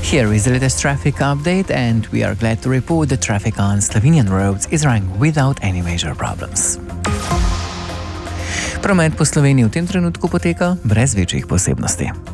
Here is the latest traffic update, and we are glad to report the traffic on Slovenian roads is running without any major problems. Promet po Sloveniji v tem trenutku poteka brez večjih posebnosti.